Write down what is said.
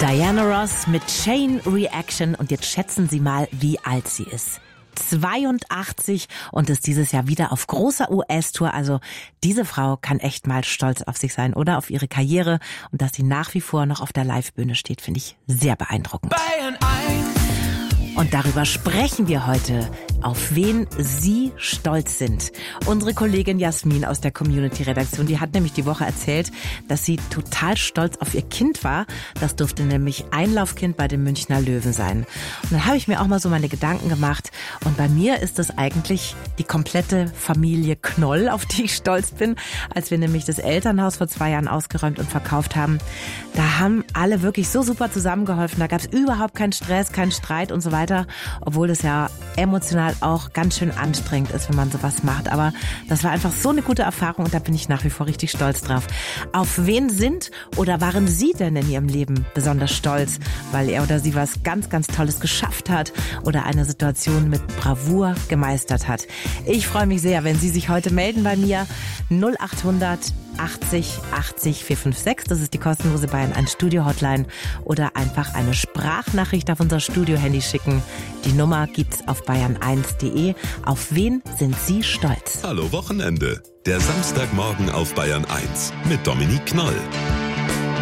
Diana Ross mit Chain Reaction und jetzt schätzen Sie mal, wie alt sie ist. 82 und ist dieses Jahr wieder auf großer US-Tour. Also diese Frau kann echt mal stolz auf sich sein oder auf ihre Karriere und dass sie nach wie vor noch auf der Live-Bühne steht, finde ich sehr beeindruckend. Bayern 1. Und darüber sprechen wir heute, auf wen Sie stolz sind. Unsere Kollegin Jasmin aus der Community-Redaktion, die hat nämlich die Woche erzählt, dass sie total stolz auf ihr Kind war. Das durfte nämlich Einlaufkind bei den Münchner Löwen sein. Und dann habe ich mir auch mal so meine Gedanken gemacht. Und bei mir ist es eigentlich die komplette Familie Knoll, auf die ich stolz bin. Als wir nämlich das Elternhaus vor 2 Jahren ausgeräumt und verkauft haben, da haben alle wirklich so super zusammengeholfen. Da gab es überhaupt keinen Stress, keinen Streit und so weiter. Obwohl es ja emotional auch ganz schön anstrengend ist, wenn man sowas macht. Aber das war einfach so eine gute Erfahrung und da bin ich nach wie vor richtig stolz drauf. Auf wen sind oder waren Sie denn in Ihrem Leben besonders stolz, weil er oder sie was ganz, ganz Tolles geschafft hat oder eine Situation mit Bravour gemeistert hat? Ich freue mich sehr, wenn Sie sich heute melden bei mir. 0800 80 80 456, das ist die kostenlose Bayern 1 Studio Hotline, oder einfach eine Sprachnachricht auf unser Studio-Handy schicken. Die Nummer gibt's auf bayern1.de. Auf wen sind Sie stolz? Hallo Wochenende, der Samstagmorgen auf Bayern 1 mit Dominique Knoll.